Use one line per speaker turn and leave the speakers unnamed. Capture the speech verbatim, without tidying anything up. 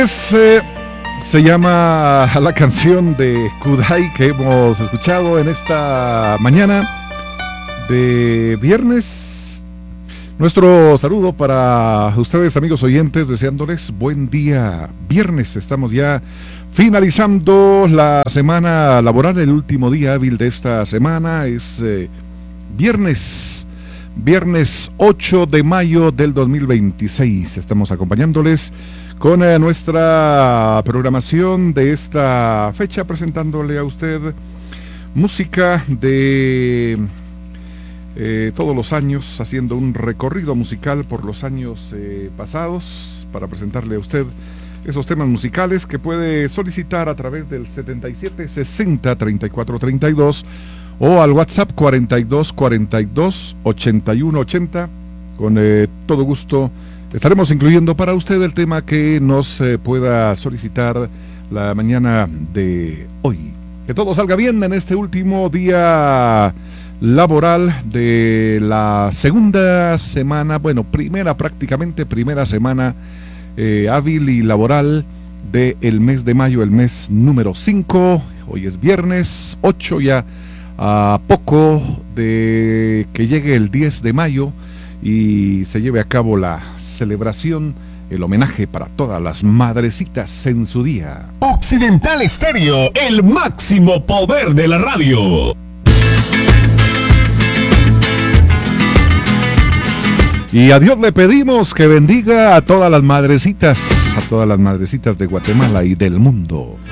Es, eh, se llama la canción de Kudai que hemos escuchado en esta mañana de viernes. Nuestro saludo para ustedes, amigos oyentes, deseándoles buen día. Viernes, estamos ya finalizando la semana laboral, el último día hábil de esta semana es eh, viernes, viernes ocho de mayo del dos mil veintiséis. Estamos acompañándoles con eh, nuestra programación de esta fecha, presentándole a usted música de eh, todos los años, haciendo un recorrido musical por los años eh, pasados, para presentarle a usted esos temas musicales que puede solicitar a través del setenta y siete sesenta treinta y cuatro treinta y dos o al WhatsApp cuarenta y dos cuarenta y dos ochenta y uno ochenta. Con eh, todo gusto estaremos incluyendo para usted el tema que nos eh, pueda solicitar la mañana de hoy. Que todo salga bien en este último día laboral de la segunda semana, bueno, primera prácticamente, primera semana eh, hábil y laboral del mes de mayo, el mes número cinco. Hoy es viernes ocho, ya a poco de que llegue el diez de mayo y se lleve a cabo la celebración, el homenaje para todas las madrecitas en su día.
Occidental Estéreo, el máximo poder de la radio.
Y a Dios le pedimos que bendiga a todas las madrecitas, a todas las madrecitas de Guatemala y del mundo.